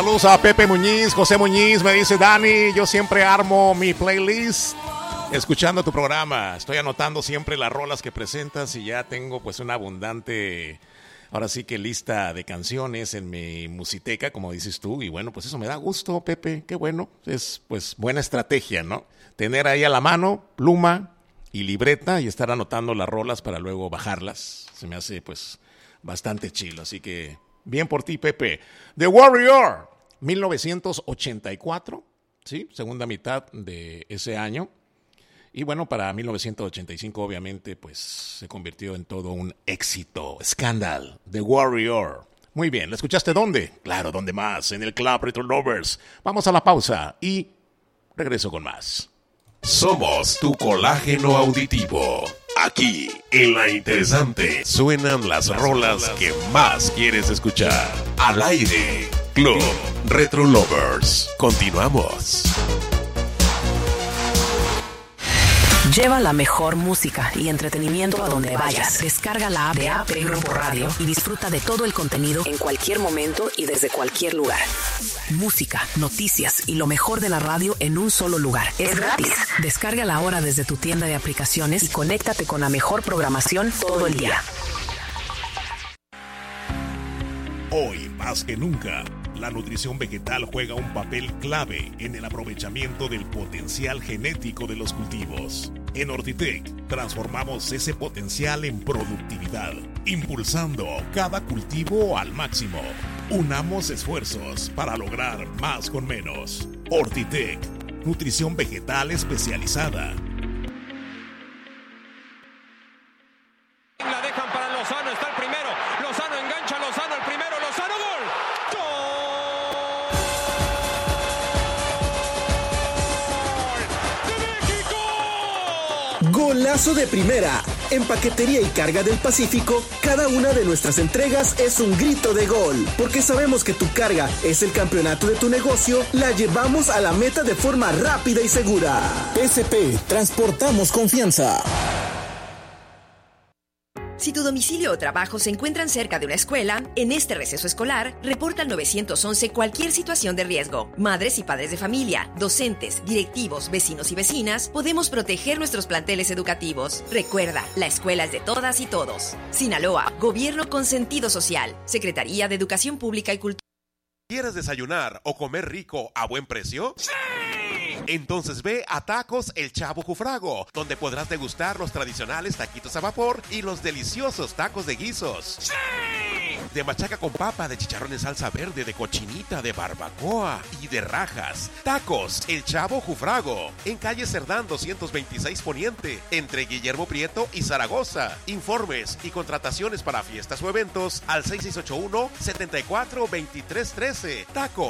Saludos a Pepe Muñiz, José Muñiz, me dice Dani, yo siempre armo mi playlist escuchando tu programa. Estoy anotando siempre las rolas que presentas y ya tengo pues una abundante, ahora sí que lista de canciones en mi musiteca, como dices tú. Y bueno, pues eso me da gusto, Pepe, qué bueno. Es pues buena estrategia, ¿no? Tener ahí a la mano pluma y libreta y estar anotando las rolas para luego bajarlas. Se me hace pues bastante chilo, así que bien por ti, Pepe. The Warrior, 1984, ¿sí? Segunda mitad de ese año. Y bueno, para 1985 obviamente pues se convirtió en todo un éxito. Scandal, The Warrior. Muy bien, ¿la escuchaste dónde? Claro, ¿dónde más? En el Club Retro Lovers. Vamos a la pausa y regreso con más. Somos tu colágeno auditivo. Aquí, en La Interesante, suenan las rolas que más quieres escuchar. Al aire, Club Retro Lovers. Continuamos. Lleva la mejor música y entretenimiento a donde vayas. Descarga la app de AP Grupo Radio y disfruta de todo el contenido en cualquier momento y desde cualquier lugar. Música, noticias y lo mejor de la radio en un solo lugar. Es gratis. Descárgala ahora desde tu tienda de aplicaciones y conéctate con la mejor programación todo el día. Hoy, más que nunca, la nutrición vegetal juega un papel clave en el aprovechamiento del potencial genético de los cultivos. En Ortitec, transformamos ese potencial en productividad, impulsando cada cultivo al máximo. Unamos esfuerzos para lograr más con menos. Ortitec, nutrición vegetal especializada. La dejan para Lozano, está el primero. Lozano engancha, Lozano el primero, Lozano, gol. Golazo de primera. En Paquetería y Carga del Pacífico, cada una de nuestras entregas es un grito de gol. Porque sabemos que tu carga es el campeonato de tu negocio, la llevamos a la meta de forma rápida y segura. PSP, transportamos confianza. Si tu domicilio o trabajo se encuentran cerca de una escuela, en este receso escolar, reporta al 911 cualquier situación de riesgo. Madres y padres de familia, docentes, directivos, vecinos y vecinas, podemos proteger nuestros planteles educativos. Recuerda, la escuela es de todas y todos. Sinaloa, Gobierno con sentido social. Secretaría de Educación Pública y Cultura. ¿Quieres desayunar o comer rico a buen precio? ¡Sí! Entonces ve a Tacos El Chavo Jufrago, donde podrás degustar los tradicionales taquitos a vapor y los deliciosos tacos de guisos. ¡Sí! De machaca con papa, de chicharrón en salsa verde, de cochinita, de barbacoa y de rajas. Tacos El Chavo Jufrago, en calle Cerdán 226 Poniente, entre Guillermo Prieto y Zaragoza. Informes y contrataciones para fiestas o eventos al 6681-742313. Tacos